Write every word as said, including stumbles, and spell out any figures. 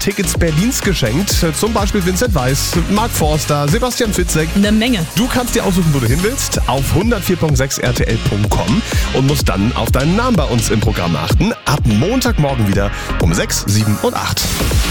Tickets Berlins geschenkt. Zum Beispiel Vincent Weiss, Mark Forster, Sebastian Fitzek. Eine Menge. Du kannst dir aussuchen, wo du hin willst, auf hundertvier Komma sechs R T L Punkt com und musst dann auf deinen Namen bei uns im Programm achten. Ab Montagmorgen wieder um sechs, sieben und acht.